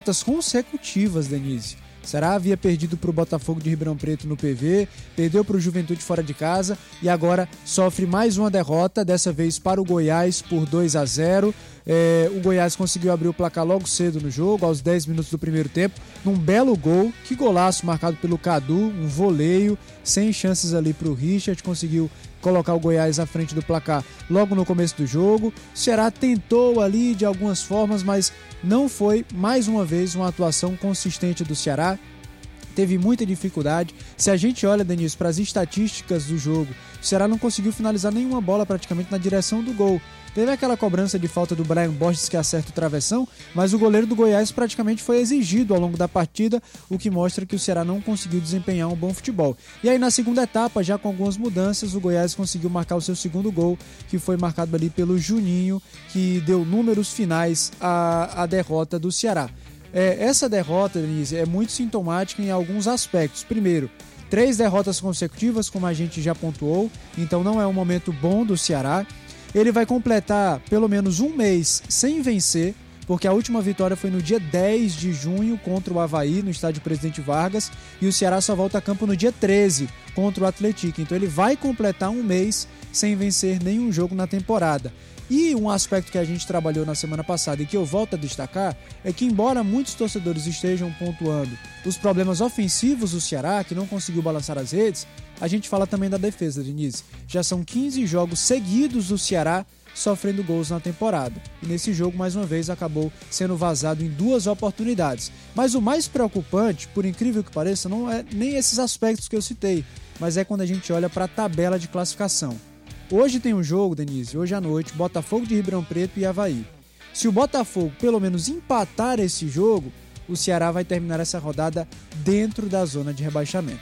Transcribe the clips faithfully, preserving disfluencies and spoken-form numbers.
derrotas consecutivas, Denise. O Ceará havia perdido para o Botafogo de Ribeirão Preto no P V, perdeu para o Juventude fora de casa e agora sofre mais uma derrota, dessa vez para o Goiás por dois a zero. É, o Goiás conseguiu abrir o placar logo cedo no jogo, aos dez minutos do primeiro tempo, num belo gol. Que golaço marcado pelo Cadu, um voleio, sem chances ali para o Richard, conseguiu colocar o Goiás à frente do placar logo no começo do jogo. O Ceará tentou ali de algumas formas, mas não foi, mais uma vez, uma atuação consistente do Ceará. Teve muita dificuldade. Se a gente olha, Denise, para as estatísticas do jogo, o Ceará não conseguiu finalizar nenhuma bola praticamente na direção do gol. Teve aquela cobrança de falta do Brian Borges que acerta o travessão, mas o goleiro do Goiás praticamente foi exigido ao longo da partida, o que mostra que o Ceará não conseguiu desempenhar um bom futebol. E aí na segunda etapa, já com algumas mudanças, o Goiás conseguiu marcar o seu segundo gol, que foi marcado ali pelo Juninho, que deu números finais à, à derrota do Ceará. É, essa derrota, Denise, é muito sintomática em alguns aspectos. Primeiro, três derrotas consecutivas, como a gente já pontuou, então não é um momento bom do Ceará. Ele vai completar pelo menos um mês sem vencer, porque a última vitória foi no dia dez de junho contra o Avaí, no estádio Presidente Vargas, e o Ceará só volta a campo no dia treze contra o Atlético. Então ele vai completar um mês sem vencer nenhum jogo na temporada. E um aspecto que a gente trabalhou na semana passada e que eu volto a destacar é que, embora muitos torcedores estejam pontuando os problemas ofensivos do Ceará, que não conseguiu balançar as redes, a gente fala também da defesa, Denise. Já são quinze jogos seguidos do Ceará sofrendo gols na temporada. E nesse jogo, mais uma vez, acabou sendo vazado em duas oportunidades. Mas o mais preocupante, por incrível que pareça, não é nem esses aspectos que eu citei, mas é quando a gente olha para a tabela de classificação. Hoje tem um jogo, Denise, hoje à noite, Botafogo de Ribeirão Preto e Avaí. Se o Botafogo pelo menos empatar esse jogo, o Ceará vai terminar essa rodada dentro da zona de rebaixamento.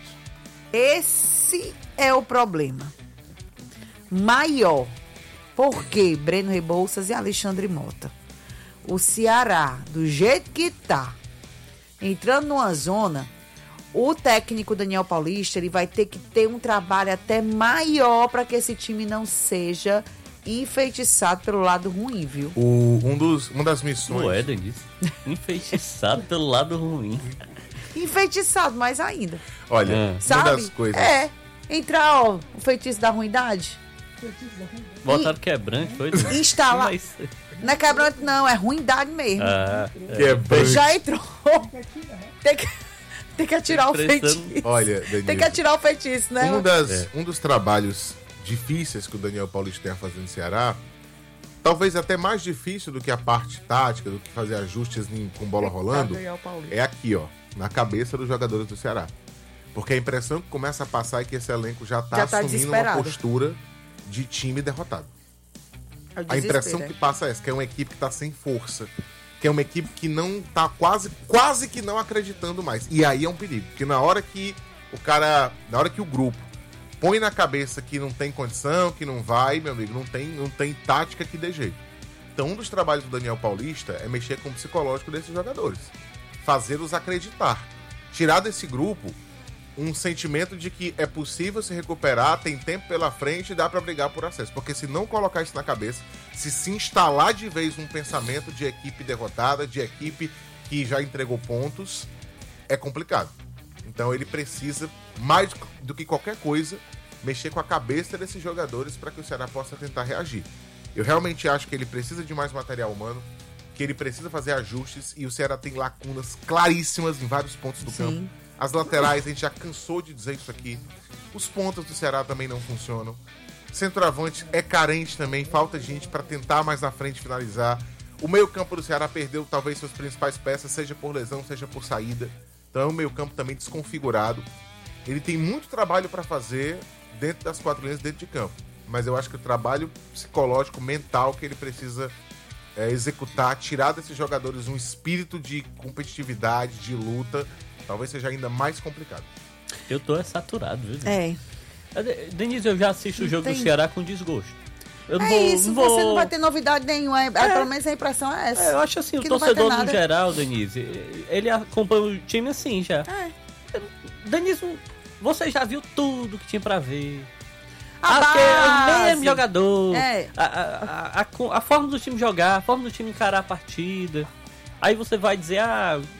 Esse é o problema maior. Por quê? Breno Rebouças e Alexandre Mota. O Ceará, do jeito que tá, entrando numa zona, o técnico Daniel Paulista, ele vai ter que ter um trabalho até maior para que esse time não seja enfeitiçado pelo lado ruim, viu? O, um dos, uma das missões... Não é, Denise. Enfeitiçado pelo lado ruim. Enfeitiçado mais ainda. Olha, é. Sabe? uma das coisas... É, entrar, ó, o feitiço da ruindade. Botaram quebrante, foi? Instalar. Mas... Não é quebrante, não, é ruindade mesmo. Ah, Quebrante. Já entrou. Tem que, tem que atirar o Prestando... feitiço. Olha, Danilo, Tem que atirar o feitiço, né? Um, das, É. um dos trabalhos difíceis que o Daniel Paulista tem a fazer no Ceará, talvez até mais difícil do que a parte tática, do que fazer ajustes em, com bola rolando, é aqui, ó, na cabeça dos jogadores do Ceará. Porque a impressão que começa a passar é que esse elenco já está Já tá assumindo uma desesperado. postura de time derrotado. É o A impressão desespero, que passa é essa, que é uma equipe que está sem força, que é uma equipe que não tá quase, quase que não acreditando mais. E aí é um perigo, porque na hora que o cara, na hora que o grupo põe na cabeça que não tem condição, que não vai, meu amigo, não tem, não tem tática que dê jeito. Então um dos trabalhos do Daniel Paulista é mexer com o psicológico desses jogadores, fazê-los acreditar, tirar desse grupo um sentimento de que é possível se recuperar, tem tempo pela frente e dá pra brigar por acesso. Porque se não colocar isso na cabeça, se se instalar de vez um pensamento de equipe derrotada, de equipe que já entregou pontos, é complicado. Então ele precisa, mais do que qualquer coisa, mexer com a cabeça desses jogadores para que o Ceará possa tentar reagir. Eu realmente acho que ele precisa de mais material humano, que ele precisa fazer ajustes, e o Ceará tem lacunas claríssimas em vários pontos do Sim. campo. As laterais, a gente já cansou de dizer isso aqui. Os pontas do Ceará também não funcionam. Centroavante é carente também, falta gente para tentar mais na frente finalizar. O meio-campo do Ceará perdeu talvez suas principais peças, seja por lesão, seja por saída. Então é um meio-campo também desconfigurado. Ele tem muito trabalho para fazer dentro das quatro linhas, dentro de campo. Mas eu acho que o trabalho psicológico, mental que ele precisa é, executar, tirar desses jogadores um espírito de competitividade, de luta, talvez seja ainda mais complicado. Eu tô é saturado, viu? É. Denise, eu já assisto o jogo Tem- do Ceará com desgosto. Eu não É vou, isso, não vou... você não vai ter novidade nenhuma. É, pelo menos a impressão é essa. É, eu acho assim, que o não vai ter torcedor no nada. geral, Denise, ele acompanha o time assim já. É. Denise, você já viu tudo que tinha pra ver. A Porque é o base. mesmo jogador. É. A, a, a, a, a forma do time jogar, a forma do time encarar a partida. Aí você vai dizer, ah,